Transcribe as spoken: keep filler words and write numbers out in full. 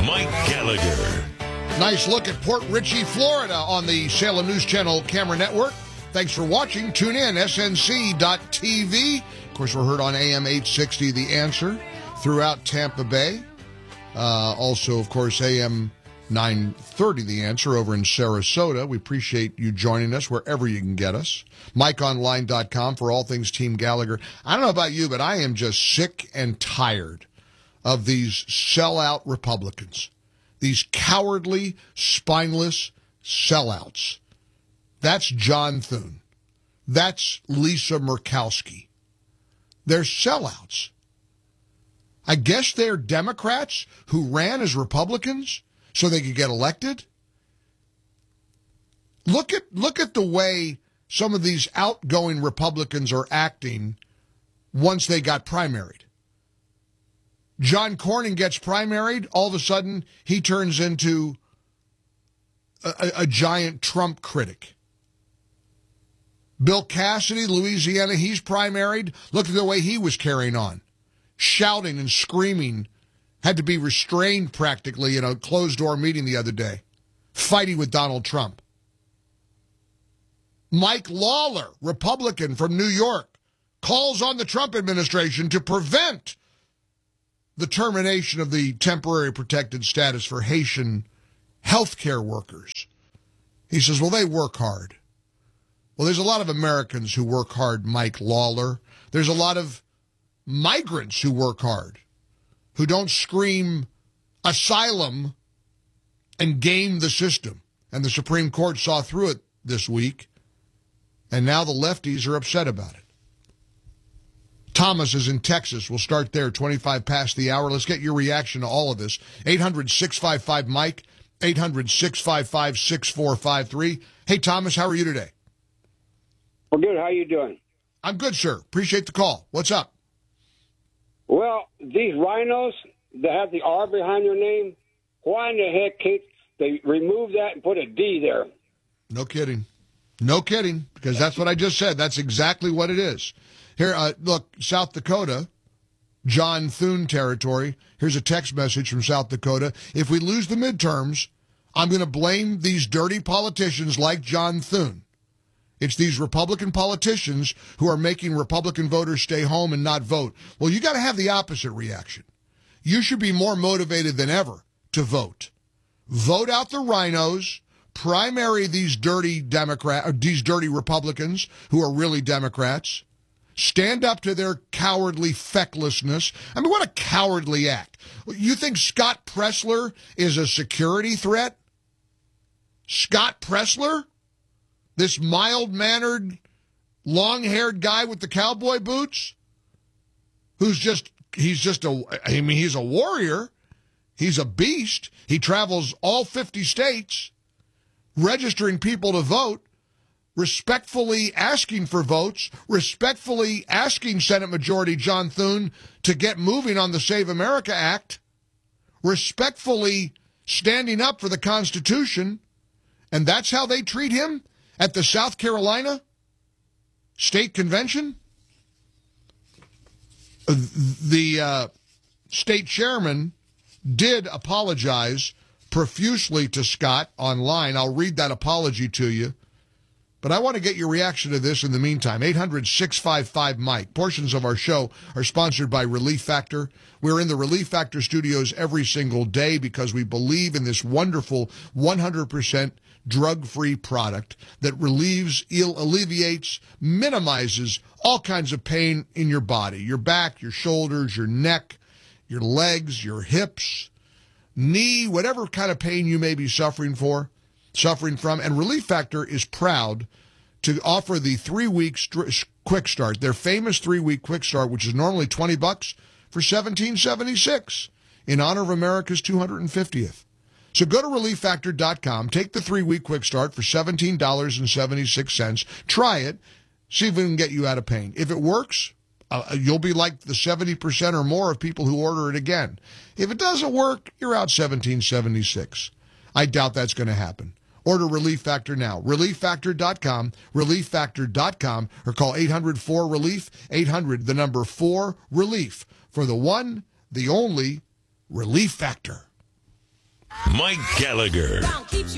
Mike Gallagher. Nice look at Port Richey, Florida on the Salem News Channel camera network. Thanks for watching. Tune in, S N C dot T V. Of course, we're heard on A M eight sixty, The Answer, throughout Tampa Bay. Uh, also, of course, A M nine thirty, The Answer, over in Sarasota. We appreciate you joining us wherever you can get us. Mike Online dot com for all things Team Gallagher. I don't know about you, but I am just sick and tired of these sellout Republicans. These cowardly, spineless sellouts. That's John Thune. That's Lisa Murkowski. They're sellouts. I guess they're Democrats who ran as Republicans so they could get elected. Look at look at the way some of these outgoing Republicans are acting once they got primaried. John Cornyn gets primaried, all of a sudden he turns into a, a, a giant Trump critic. Bill Cassidy, Louisiana, he's primaried. Look at the way he was carrying on. Shouting and screaming, had to be restrained practically in a closed-door meeting the other day, fighting with Donald Trump. Mike Lawler, Republican from New York, calls on the Trump administration to prevent the termination of the temporary protected status for Haitian healthcare workers. He says, well, they work hard. Well, there's a lot of Americans who work hard, Mike Lawler. There's a lot of migrants who work hard, who don't scream asylum and game the system. And the Supreme Court saw through it this week, and now the lefties are upset about it. Thomas is in Texas. We'll start there, twenty-five past the hour. Let's get your reaction to all of this. eight hundred, six five five, Mike, eight hundred, six five five, six four five three. Hey, Thomas, how are you today? Well, good. How are you doing? I'm good, sir. Appreciate the call. What's up? Well, these rhinos that have the R behind their name, why in the heck can't they remove that and put a D there? No kidding. No kidding, because that's what I just said. That's exactly what it is. Here, uh, look, South Dakota, John Thune territory. Here's a text message from South Dakota. If we lose the midterms, I'm going to blame these dirty politicians like John Thune. It's these Republican politicians who are making Republican voters stay home and not vote. Well, you got to have the opposite reaction. You should be more motivated than ever to vote. Vote out the rhinos, primary these dirty Democrat, or these dirty Republicans who are really Democrats. Stand up to their cowardly fecklessness. I mean, what a cowardly act. You think Scott Presler is a security threat? Scott Presler? This mild-mannered, long-haired guy with the cowboy boots? Who's just, he's just a, I mean, he's a warrior. He's a beast. He travels all fifty states, registering people to vote, respectfully asking for votes, respectfully asking Senate Majority John Thune to get moving on the Save America Act, respectfully standing up for the Constitution, and that's how they treat him at the South Carolina State Convention? The uh, state chairman did apologize profusely to Scott online. I'll read that apology to you. But I want to get your reaction to this in the meantime. eight hundred, six five five, Mike. Portions of our show are sponsored by Relief Factor. We're in the Relief Factor studios every single day because we believe in this wonderful one hundred percent drug-free product that relieves, alleviates, minimizes all kinds of pain in your body. Your back, your shoulders, your neck, your legs, your hips, knee, whatever kind of pain you may be suffering for. suffering from, and Relief Factor is proud to offer the three-week st- quick start, their famous three-week quick start, which is normally twenty bucks for seventeen seventy-six in honor of America's two hundred fiftieth. So go to relief factor dot com, take the three-week quick start for seventeen dollars and seventy-six cents, try it, see if we can get you out of pain. If it works, uh, you'll be like the seventy percent or more of people who order it again. If it doesn't work, you're out seventeen seventy-six. I doubt that's going to happen. Order Relief Factor now. relief factor dot com, relief factor dot com, or call eight hundred four relief, eight hundred, the number four, relief, for the one, the only Relief Factor. Mike Gallagher.